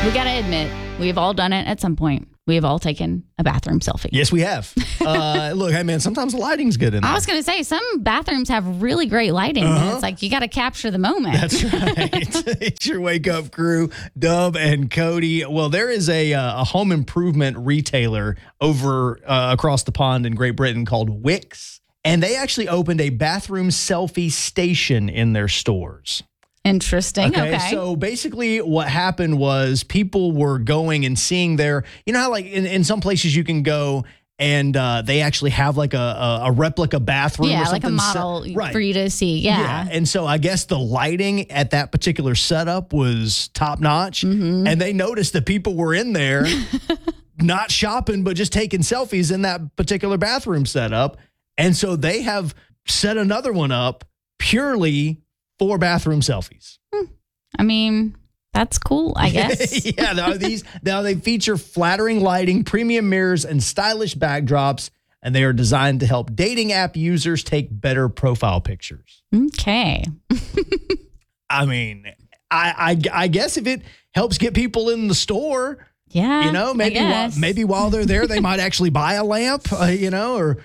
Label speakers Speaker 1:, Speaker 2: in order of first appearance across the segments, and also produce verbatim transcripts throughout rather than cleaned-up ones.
Speaker 1: We got to admit, we've all done it at some point. We have all taken a bathroom selfie.
Speaker 2: Yes, we have. Uh, look, hey, man, sometimes the lighting's good in there.
Speaker 1: I was going to say, some bathrooms have really great lighting. Uh-huh. And it's like, you got to capture the moment.
Speaker 2: That's right. It's your Wake Up Crew, Dub and Cody. Well, there is a, uh, a home improvement retailer over uh, across the pond in Great Britain called Wix. And they actually opened a bathroom selfie station in their stores.
Speaker 1: Interesting. Okay, okay.
Speaker 2: So basically what happened was people were going and seeing their, you know how like in, in some places you can go and uh, they actually have like a, a, a replica bathroom
Speaker 1: yeah,
Speaker 2: or something.
Speaker 1: like a model
Speaker 2: set, right.
Speaker 1: for you to see. Yeah.
Speaker 2: yeah. And so I guess the lighting at that particular setup was top notch. Mm-hmm. And they noticed that people were in there not shopping, but just taking selfies in that particular bathroom setup. And so they have set another one up purely for bathroom selfies.
Speaker 1: I mean, that's cool, I guess.
Speaker 2: yeah, now these now they feature flattering lighting, premium mirrors, and stylish backdrops, and they are designed to help dating app users take better profile pictures.
Speaker 1: Okay.
Speaker 2: I mean, I, I I guess if it helps get people in the store,
Speaker 1: yeah,
Speaker 2: you know, maybe while, maybe while they're there, they might actually buy a lamp, uh, you know, or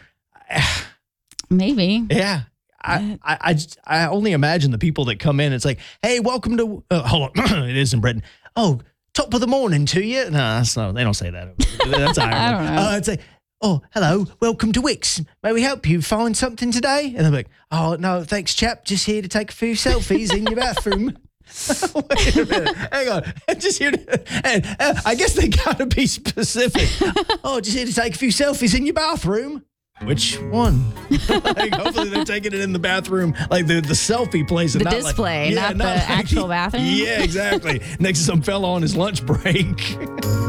Speaker 1: maybe,
Speaker 2: yeah. I, I, I, just, I only imagine the people that come in. It's like, hey, welcome to, uh, hold on, it is in Britain. Oh, top of the morning to you. No, that's not, they don't say that. That's Ireland.
Speaker 1: I don't know.
Speaker 2: Uh, it's like, oh, hello, welcome to Wix. May we help you find something today? And I'm like, oh, no, thanks, chap. Just here to take a few selfies in your bathroom. Wait a minute. Hang on. Just here to, and, uh, I guess they got to be specific. Oh, just here to take a few selfies in your bathroom. Which one? Like, hopefully they're taking it in the bathroom, like the, the selfie place. And
Speaker 1: the
Speaker 2: not
Speaker 1: display,
Speaker 2: like, yeah,
Speaker 1: not,
Speaker 2: not
Speaker 1: the
Speaker 2: like,
Speaker 1: actual bathroom?
Speaker 2: Yeah, exactly. Next to some fella on his lunch break.